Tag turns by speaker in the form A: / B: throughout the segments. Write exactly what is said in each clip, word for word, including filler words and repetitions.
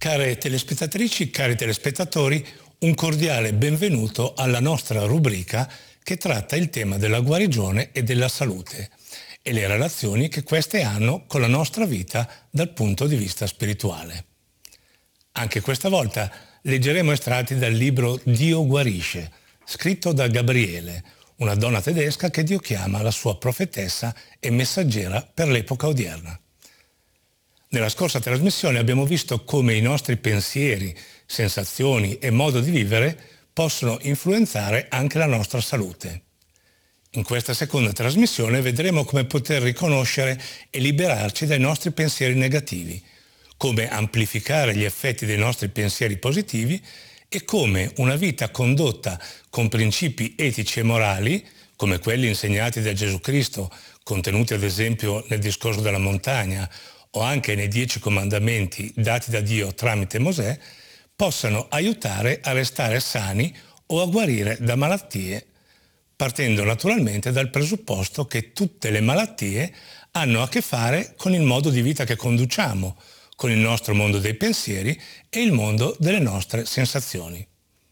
A: Care telespettatrici, cari telespettatori, un cordiale benvenuto alla nostra rubrica che tratta il tema della guarigione e della salute e le relazioni che queste hanno con la nostra vita dal punto di vista spirituale. Anche questa volta leggeremo estratti dal libro Dio guarisce, scritto da Gabriele, una donna tedesca che Dio chiama la sua profetessa e messaggera per l'epoca odierna. Nella scorsa trasmissione abbiamo visto come i nostri pensieri, sensazioni e modo di vivere possono influenzare anche la nostra salute. In questa seconda trasmissione vedremo come poter riconoscere e liberarci dai nostri pensieri negativi, come amplificare gli effetti dei nostri pensieri positivi e come una vita condotta con principi etici e morali, come quelli insegnati da Gesù Cristo, contenuti ad esempio nel discorso della montagna o anche nei dieci comandamenti dati da Dio tramite Mosè, possano aiutare a restare sani o a guarire da malattie, partendo naturalmente dal presupposto che tutte le malattie hanno a che fare con il modo di vita che conduciamo, con il nostro mondo dei pensieri e il mondo delle nostre sensazioni.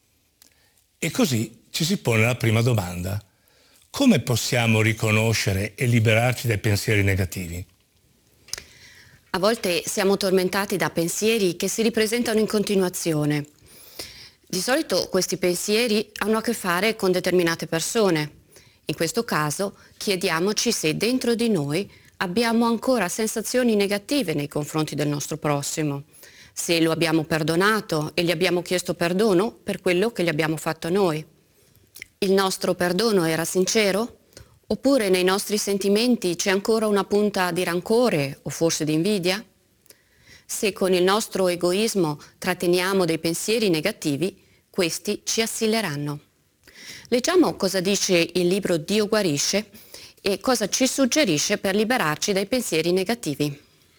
A: E così ci si pone la prima domanda: come possiamo riconoscere e liberarci dai pensieri negativi?
B: A volte siamo tormentati da pensieri che si ripresentano in continuazione. Di solito questi pensieri hanno a che fare con determinate persone. In questo caso chiediamoci se dentro di noi abbiamo ancora sensazioni negative nei confronti del nostro prossimo, se lo abbiamo perdonato e gli abbiamo chiesto perdono per quello che gli abbiamo fatto noi. Il nostro perdono era sincero? Oppure nei nostri sentimenti c'è ancora una punta di rancore o forse di invidia? Se con il nostro egoismo tratteniamo dei pensieri negativi, questi ci assilleranno. Leggiamo cosa dice il libro Dio guarisce e cosa ci suggerisce per liberarci dai pensieri negativi.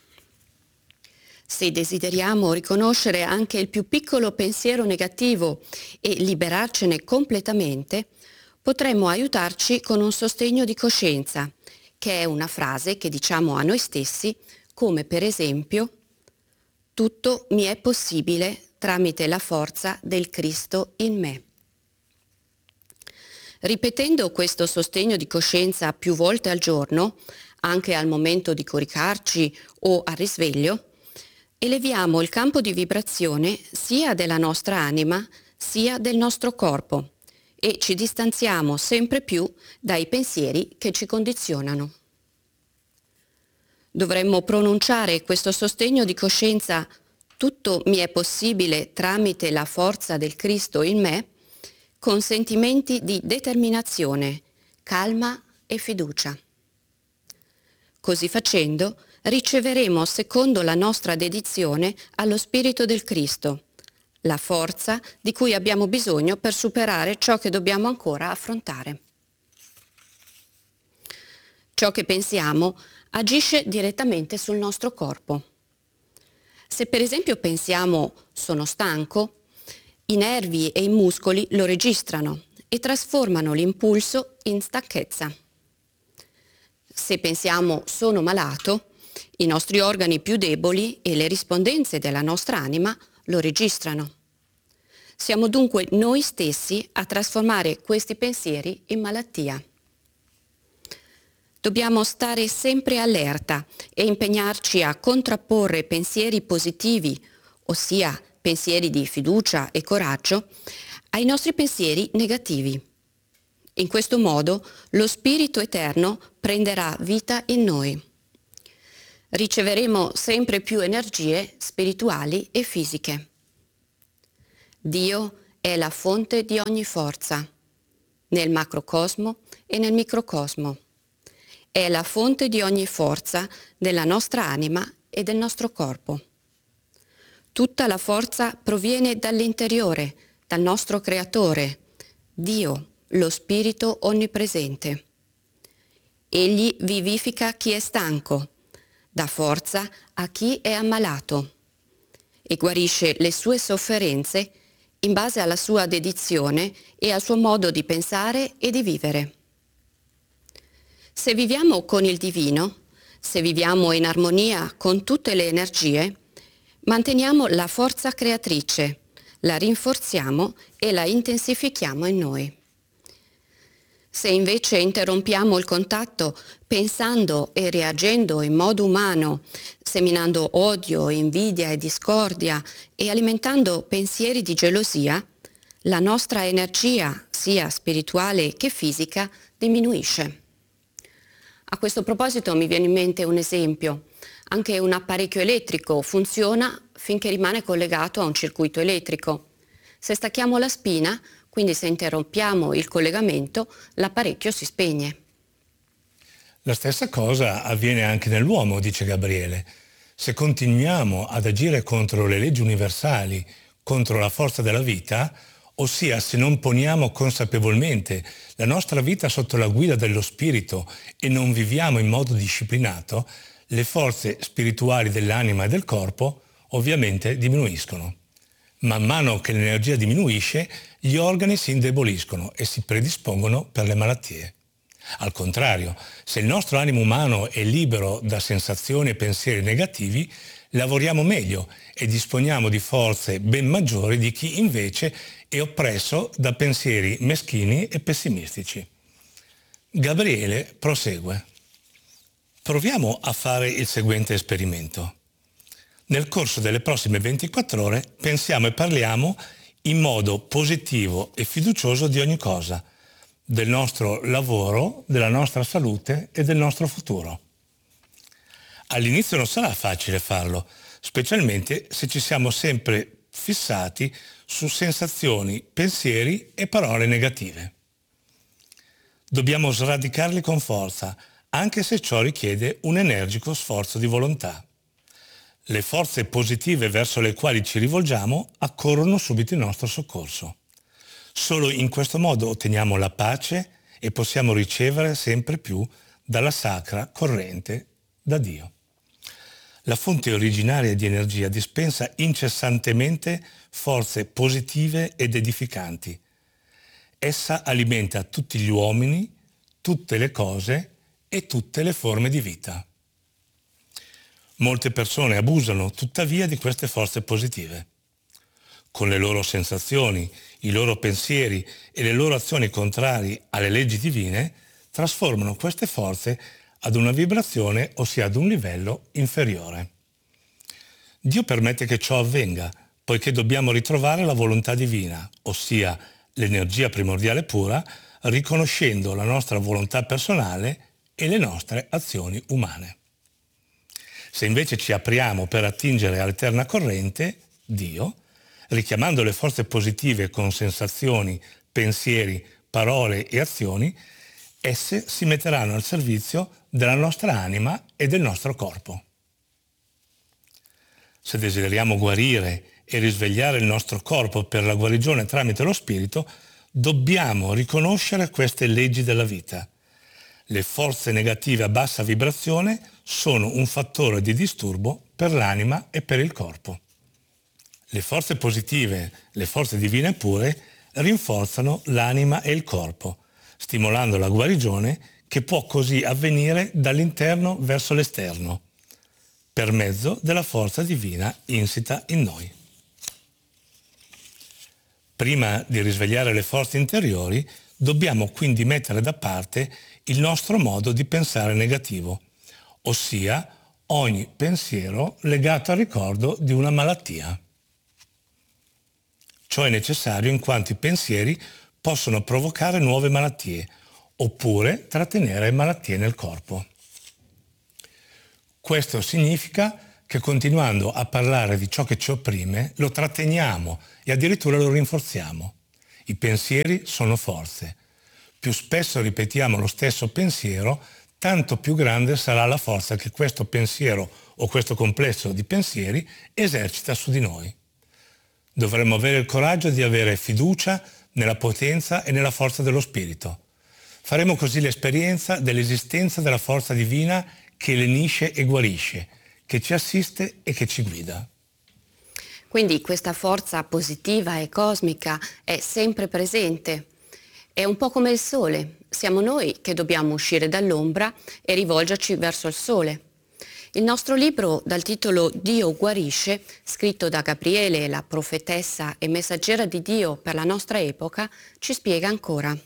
B: Se desideriamo riconoscere anche il più piccolo pensiero negativo e liberarcene completamente, potremmo aiutarci con un sostegno di coscienza, che è una frase che diciamo a noi stessi, come per esempio: tutto mi è possibile tramite la forza del Cristo in me. Ripetendo questo sostegno di coscienza più volte al giorno, anche al momento di coricarci o al risveglio, eleviamo il campo di vibrazione sia della nostra anima sia del nostro corpo e ci distanziamo sempre più dai pensieri che ci condizionano. Dovremmo pronunciare questo sostegno di coscienza: tutto mi è possibile tramite la forza del Cristo in me, con sentimenti di determinazione, calma e fiducia. Così facendo riceveremo, secondo la nostra dedizione, allo Spirito del Cristo, la forza di cui abbiamo bisogno per superare ciò che dobbiamo ancora affrontare. Ciò che pensiamo agisce direttamente sul nostro corpo. Se per esempio pensiamo sono stanco, i nervi e i muscoli lo registrano e trasformano l'impulso in stanchezza. Se pensiamo sono malato, i nostri organi più deboli e le rispondenze della nostra anima lo registrano. Siamo dunque noi stessi a trasformare questi pensieri in malattia. Dobbiamo stare sempre allerta e impegnarci a contrapporre pensieri positivi, ossia pensieri di fiducia e coraggio, ai nostri pensieri negativi. In questo modo lo Spirito Eterno prenderà vita in noi. Riceveremo sempre più energie spirituali e fisiche. Dio è la fonte di ogni forza, nel macrocosmo e nel microcosmo. È la fonte di ogni forza della nostra anima e del nostro corpo. Tutta la forza proviene dall'interiore, dal nostro Creatore, Dio, lo Spirito Onnipresente. Egli vivifica chi è stanco, dà forza a chi è ammalato e guarisce le sue sofferenze in base alla sua dedizione e al suo modo di pensare e di vivere. Se viviamo con il divino, se viviamo in armonia con tutte le energie, Manteniamo la forza creatrice, la rinforziamo e la intensifichiamo in noi. Se invece interrompiamo il contatto pensando e reagendo in modo umano, seminando odio, invidia e discordia e alimentando pensieri di gelosia, la nostra energia, sia spirituale che fisica, diminuisce. A questo proposito mi viene in mente un esempio. Anche un apparecchio elettrico funziona finché rimane collegato a un circuito elettrico. Se stacchiamo la spina, quindi se interrompiamo il collegamento, l'apparecchio si spegne.
A: La stessa cosa avviene anche nell'uomo, dice Gabriele. Se continuiamo ad agire contro le leggi universali, contro la forza della vita, ossia se non poniamo consapevolmente la nostra vita sotto la guida dello spirito e non viviamo in modo disciplinato, le forze spirituali dell'anima e del corpo ovviamente diminuiscono. Man mano che l'energia diminuisce, gli organi si indeboliscono e si predispongono per le malattie. Al contrario, se il nostro animo umano è libero da sensazioni e pensieri negativi, lavoriamo meglio e disponiamo di forze ben maggiori di chi invece è oppresso da pensieri meschini e pessimistici. Gabriele prosegue. Proviamo a fare il seguente esperimento. Nel corso delle prossime ventiquattro ore pensiamo e parliamo in modo positivo e fiducioso di ogni cosa, del nostro lavoro, della nostra salute e del nostro futuro. All'inizio non sarà facile farlo, specialmente se ci siamo sempre fissati su sensazioni, pensieri e parole negative. Dobbiamo sradicarli con forza, anche se ciò richiede un energico sforzo di volontà. Le forze positive verso le quali ci rivolgiamo accorrono subito in nostro soccorso. Solo in questo modo otteniamo la pace e possiamo ricevere sempre più dalla sacra corrente da Dio. La fonte originaria di energia dispensa incessantemente forze positive ed edificanti. Essa alimenta tutti gli uomini, tutte le cose e tutte le forme di vita. Molte persone abusano tuttavia di queste forze positive. Con le loro sensazioni, i loro pensieri e le loro azioni contrarie alle leggi divine, trasformano queste forze ad una vibrazione, ossia ad un livello inferiore. Dio permette che ciò avvenga, poiché dobbiamo ritrovare la volontà divina, ossia l'energia primordiale pura, riconoscendo la nostra volontà personale e le nostre azioni umane. Se invece ci apriamo per attingere all'eterna corrente, Dio, richiamando le forze positive con sensazioni, pensieri, parole e azioni, esse si metteranno al servizio della nostra anima e del nostro corpo. Se desideriamo guarire e risvegliare il nostro corpo per la guarigione tramite lo spirito, dobbiamo riconoscere queste leggi della vita. Le forze negative a bassa vibrazione sono un fattore di disturbo per l'anima e per il corpo. Le forze positive, le forze divine pure, rinforzano l'anima e il corpo, stimolando la guarigione che può così avvenire dall'interno verso l'esterno, per mezzo della forza divina insita in noi. Prima di risvegliare le forze interiori, dobbiamo quindi mettere da parte il nostro modo di pensare negativo, ossia ogni pensiero legato al ricordo di una malattia. Ciò è necessario in quanto i pensieri possono provocare nuove malattie oppure trattenere malattie nel corpo. Questo significa che continuando a parlare di ciò che ci opprime, lo tratteniamo e addirittura lo rinforziamo. I pensieri sono forze. Più spesso ripetiamo lo stesso pensiero, tanto più grande sarà la forza che questo pensiero o questo complesso di pensieri esercita su di noi. Dovremmo avere il coraggio di avere fiducia nella potenza e nella forza dello spirito. Faremo così l'esperienza dell'esistenza della forza divina che lenisce e guarisce, che ci assiste e che ci guida.
B: Quindi questa forza positiva e cosmica è sempre presente. È un po' come il sole. Siamo noi che dobbiamo uscire dall'ombra e rivolgerci verso il sole. Il nostro libro, dal titolo Dio guarisce, scritto da Gabriele, la profetessa e messaggera di Dio per la nostra epoca, ci spiega ancora.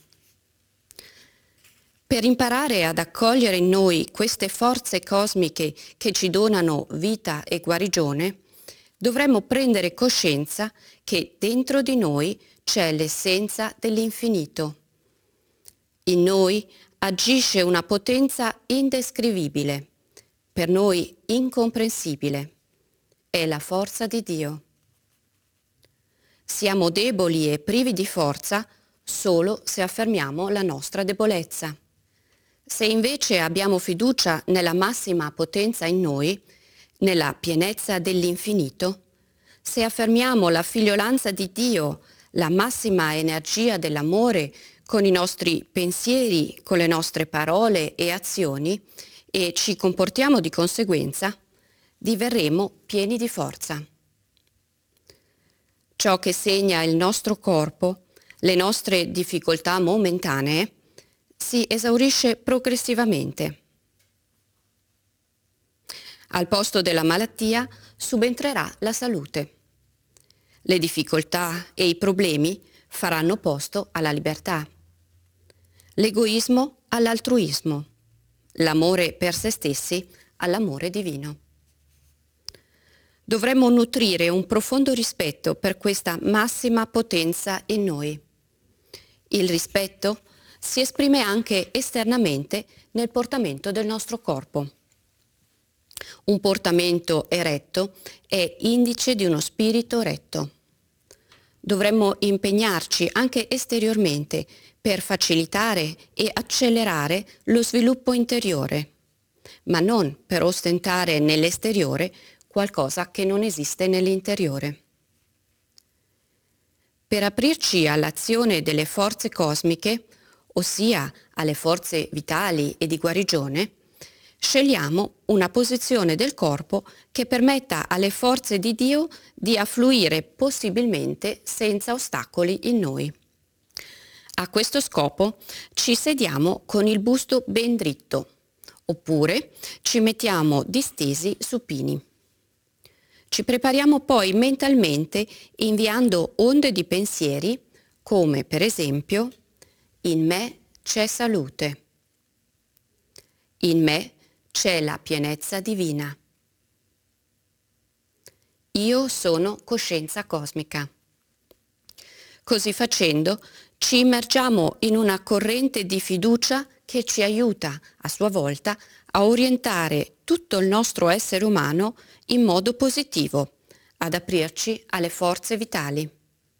B: Per imparare ad accogliere in noi queste forze cosmiche che ci donano vita e guarigione, dovremmo prendere coscienza che dentro di noi c'è l'essenza dell'infinito. In noi agisce una potenza indescrivibile, per noi incomprensibile. È la forza di Dio. Siamo deboli e privi di forza solo se affermiamo la nostra debolezza. Se invece abbiamo fiducia nella massima potenza in noi, nella pienezza dell'infinito, se affermiamo la figliolanza di Dio, la massima energia dell'amore, con i nostri pensieri, con le nostre parole e azioni, e ci comportiamo di conseguenza, diverremo pieni di forza. Ciò che segna il nostro corpo, le nostre difficoltà momentanee, si esaurisce progressivamente. Al posto della malattia subentrerà la salute. Le difficoltà e i problemi faranno posto alla libertà. L'egoismo all'altruismo. L'amore per se stessi all'amore divino. Dovremmo nutrire un profondo rispetto per questa massima potenza in noi. Il rispetto si esprime anche esternamente nel portamento del nostro corpo. Un portamento eretto è indice di uno spirito retto. Dovremmo impegnarci anche esteriormente per facilitare e accelerare lo sviluppo interiore, ma non per ostentare nell'esteriore qualcosa che non esiste nell'interiore. Per aprirci all'azione delle forze cosmiche, ossia alle forze vitali e di guarigione, scegliamo una posizione del corpo che permetta alle forze di Dio di affluire possibilmente senza ostacoli in noi. A questo scopo ci sediamo con il busto ben dritto, oppure ci mettiamo distesi supini. Ci prepariamo poi mentalmente inviando onde di pensieri come per esempio: in me c'è salute, in me c'è la pienezza divina, io sono coscienza cosmica. Così facendo ci immergiamo in una corrente di fiducia che ci aiuta a sua volta a orientare tutto il nostro essere umano in modo positivo, ad aprirci alle forze vitali.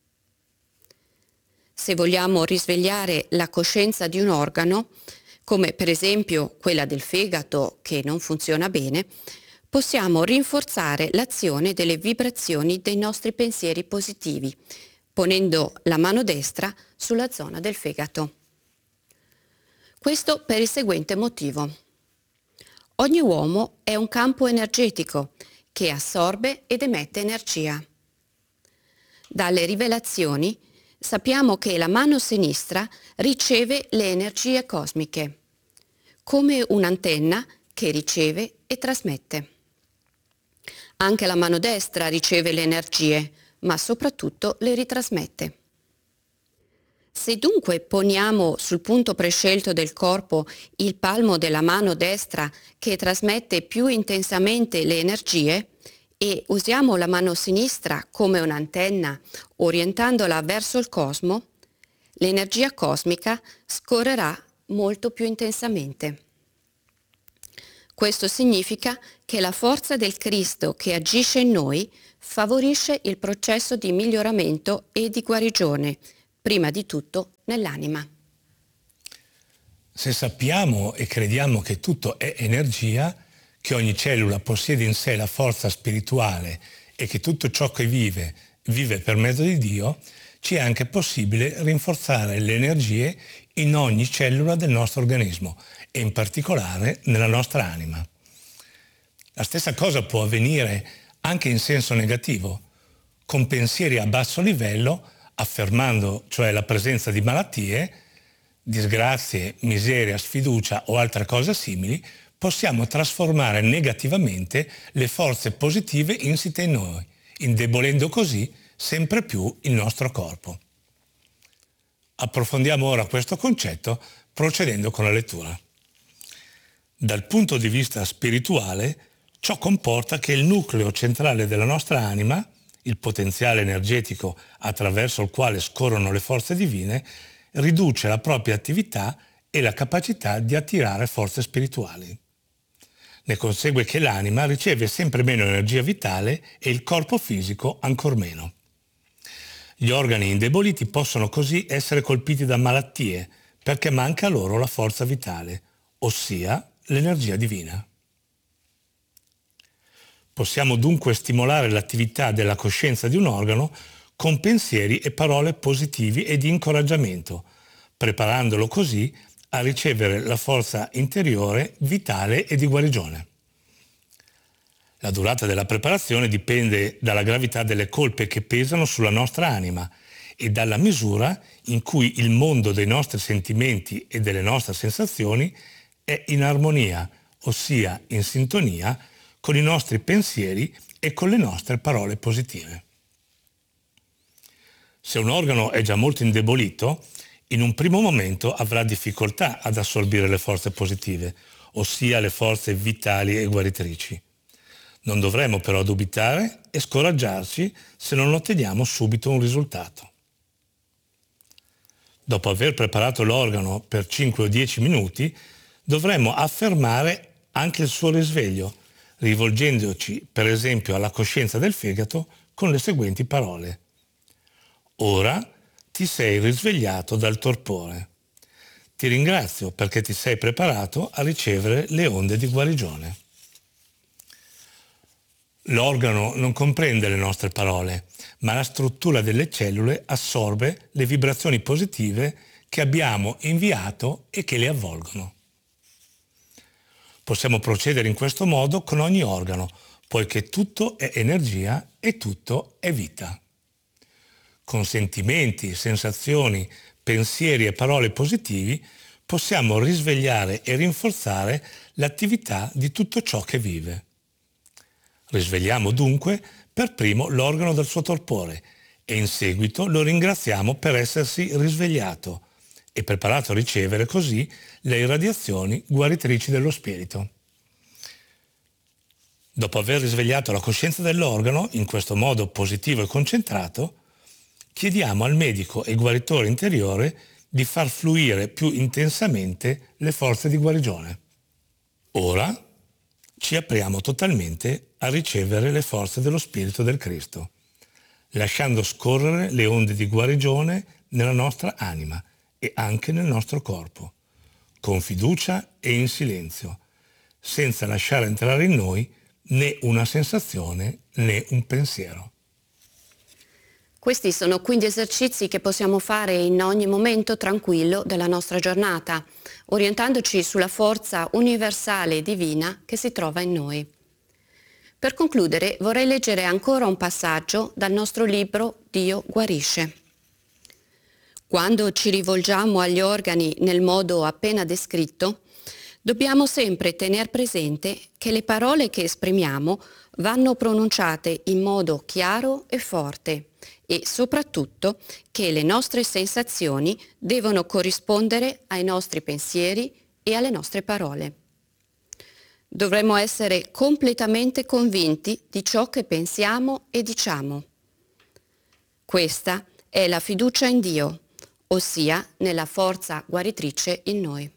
B: Se vogliamo risvegliare la coscienza di un organo, come per esempio quella del fegato che non funziona bene, possiamo rinforzare l'azione delle vibrazioni dei nostri pensieri positivi, ponendo la mano destra sulla zona del fegato. Questo per il seguente motivo. Ogni uomo è un campo energetico che assorbe ed emette energia. Dalle rivelazioni sappiamo che la mano sinistra riceve le energie cosmiche, come un'antenna che riceve e trasmette. Anche la mano destra riceve le energie, ma soprattutto le ritrasmette. Se dunque poniamo sul punto prescelto del corpo il palmo della mano destra che trasmette più intensamente le energie e usiamo la mano sinistra come un'antenna orientandola verso il cosmo, l'energia cosmica scorrerà molto più intensamente. Questo significa che la forza del Cristo che agisce in noi favorisce il processo di miglioramento e di guarigione, prima di tutto nell'anima.
A: Se sappiamo e crediamo che tutto è energia, che ogni cellula possiede in sé la forza spirituale e che tutto ciò che vive, vive per mezzo di Dio, ci è anche possibile rinforzare le energie in ogni cellula del nostro organismo e in particolare nella nostra anima. La stessa cosa può avvenire anche in senso negativo, con pensieri a basso livello, affermando cioè la presenza di malattie, disgrazie, miseria, sfiducia o altre cose simili, possiamo trasformare negativamente le forze positive insite in noi, indebolendo così sempre più il nostro corpo. Approfondiamo ora questo concetto procedendo con la lettura. Dal punto di vista spirituale, ciò comporta che il nucleo centrale della nostra anima, il potenziale energetico attraverso il quale scorrono le forze divine, riduce la propria attività e la capacità di attirare forze spirituali. Ne consegue che l'anima riceve sempre meno energia vitale e il corpo fisico ancor meno. Gli organi indeboliti possono così essere colpiti da malattie perché manca loro la forza vitale, ossia l'energia divina. Possiamo dunque stimolare l'attività della coscienza di un organo con pensieri e parole positivi e di incoraggiamento, preparandolo così a ricevere la forza interiore, vitale e di guarigione. La durata della preparazione dipende dalla gravità delle colpe che pesano sulla nostra anima e dalla misura in cui il mondo dei nostri sentimenti e delle nostre sensazioni è in armonia, ossia in sintonia, con i nostri pensieri e con le nostre parole positive. Se un organo è già molto indebolito, in un primo momento avrà difficoltà ad assorbire le forze positive, ossia le forze vitali e guaritrici. Non dovremo però dubitare e scoraggiarci se non otteniamo subito un risultato. Dopo aver preparato l'organo per cinque o dieci minuti, dovremo affermare anche il suo risveglio, rivolgendoci per esempio alla coscienza del fegato con le seguenti parole. Ora ti sei risvegliato dal torpore. Ti ringrazio perché ti sei preparato a ricevere le onde di guarigione. L'organo non comprende le nostre parole, ma la struttura delle cellule assorbe le vibrazioni positive che abbiamo inviato e che le avvolgono. Possiamo procedere in questo modo con ogni organo, poiché tutto è energia e tutto è vita. Con sentimenti, sensazioni, pensieri e parole positivi possiamo risvegliare e rinforzare l'attività di tutto ciò che vive. Risvegliamo dunque per primo l'organo dal suo torpore e in seguito lo ringraziamo per essersi risvegliato e preparato a ricevere così le irradiazioni guaritrici dello spirito. Dopo aver risvegliato la coscienza dell'organo, in questo modo positivo e concentrato, chiediamo al medico e guaritore interiore di far fluire più intensamente le forze di guarigione. Ora ci apriamo totalmente a ricevere le forze dello Spirito del Cristo, lasciando scorrere le onde di guarigione nella nostra anima e anche nel nostro corpo, con fiducia e in silenzio, senza lasciare entrare in noi né una sensazione né un pensiero.
B: Questi sono quindi esercizi che possiamo fare in ogni momento tranquillo della nostra giornata, orientandoci sulla forza universale e divina che si trova in noi. Per concludere vorrei leggere ancora un passaggio dal nostro libro Dio guarisce. Quando ci rivolgiamo agli organi nel modo appena descritto, dobbiamo sempre tener presente che le parole che esprimiamo vanno pronunciate in modo chiaro e forte e soprattutto che le nostre sensazioni devono corrispondere ai nostri pensieri e alle nostre parole. Dovremmo essere completamente convinti di ciò che pensiamo e diciamo. Questa è la fiducia in Dio, ossia nella forza guaritrice in noi.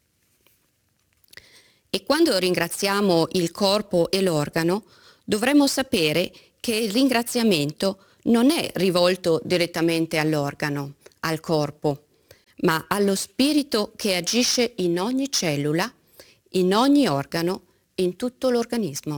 B: E quando ringraziamo il corpo e l'organo, dovremmo sapere che il ringraziamento non è rivolto direttamente all'organo, al corpo, ma allo spirito che agisce in ogni cellula, in ogni organo, in tutto l'organismo.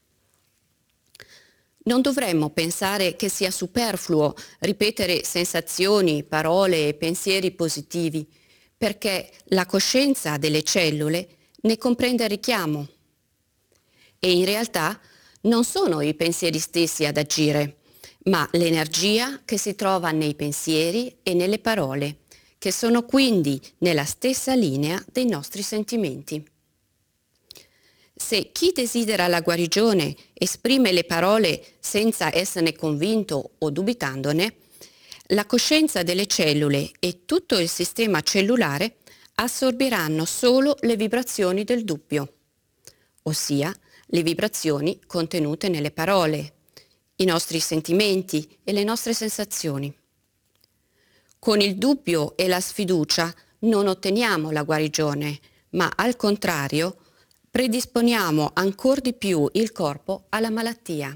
B: Non dovremmo pensare che sia superfluo ripetere sensazioni, parole e pensieri positivi, perché la coscienza delle cellule ne comprende il richiamo. E in realtà non sono i pensieri stessi ad agire, ma l'energia che si trova nei pensieri e nelle parole, che sono quindi nella stessa linea dei nostri sentimenti. Se chi desidera la guarigione esprime le parole senza esserne convinto o dubitandone, la coscienza delle cellule e tutto il sistema cellulare assorbiranno solo le vibrazioni del dubbio, ossia le vibrazioni contenute nelle parole, i nostri sentimenti e le nostre sensazioni. Con il dubbio e la sfiducia non otteniamo la guarigione, ma al contrario predisponiamo ancor di più il corpo alla malattia.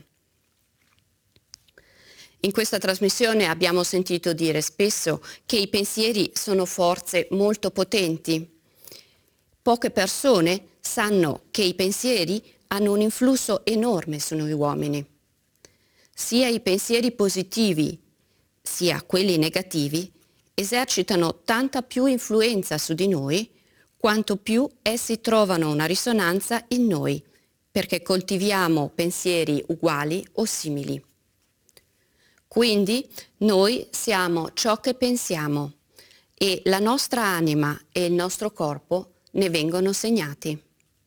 B: In questa trasmissione abbiamo sentito dire spesso che i pensieri sono forze molto potenti. Poche persone sanno che i pensieri hanno un influsso enorme su noi uomini. Sia i pensieri positivi, sia quelli negativi, esercitano tanta più influenza su di noi quanto più essi trovano una risonanza in noi, perché coltiviamo pensieri uguali o simili. Quindi noi siamo ciò che pensiamo e la nostra anima e il nostro corpo ne vengono segnati.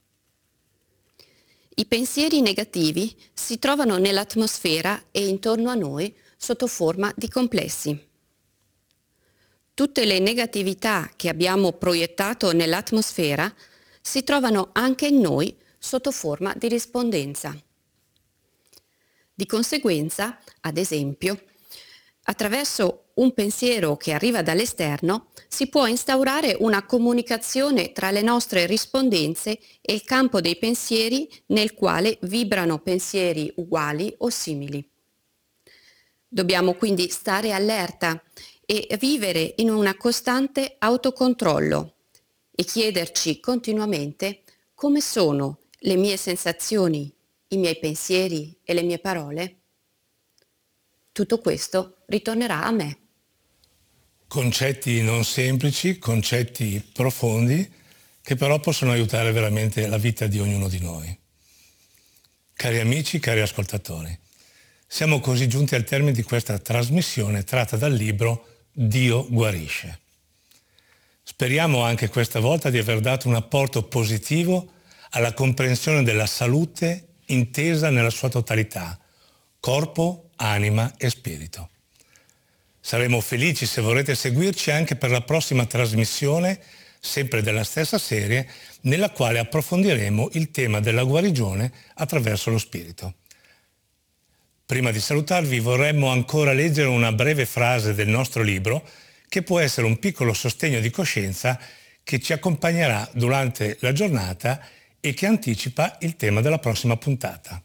B: I pensieri negativi si trovano nell'atmosfera e intorno a noi sotto forma di complessi. Tutte le negatività che abbiamo proiettato nell'atmosfera si trovano anche in noi sotto forma di rispondenza. Di conseguenza, ad esempio, attraverso un pensiero che arriva dall'esterno si può instaurare una comunicazione tra le nostre rispondenze e il campo dei pensieri nel quale vibrano pensieri uguali o simili. Dobbiamo quindi stare allerta e vivere in un costante autocontrollo e chiederci continuamente come sono le mie sensazioni, i miei pensieri e le mie parole. Tutto questo ritornerà a me.
A: Concetti non semplici, concetti profondi, che però possono aiutare veramente la vita di ognuno di noi. Cari amici, cari ascoltatori, siamo così giunti al termine di questa trasmissione tratta dal libro Dio guarisce. Speriamo anche questa volta di aver dato un apporto positivo alla comprensione della salute intesa nella sua totalità, corpo, anima e spirito. Saremo felici se vorrete seguirci anche per la prossima trasmissione, sempre della stessa serie, nella quale approfondiremo il tema della guarigione attraverso lo spirito. Prima di salutarvi vorremmo ancora leggere una breve frase del nostro libro che può essere un piccolo sostegno di coscienza che ci accompagnerà durante la giornata e che anticipa il tema della prossima puntata.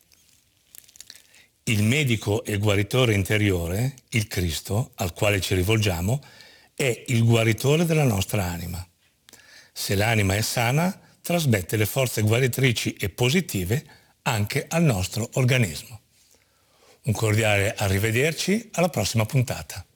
A: Il medico e guaritore interiore, il Cristo, al quale ci rivolgiamo, è il guaritore della nostra anima. Se l'anima è sana, trasmette le forze guaritrici e positive anche al nostro organismo. Un cordiale arrivederci alla prossima puntata.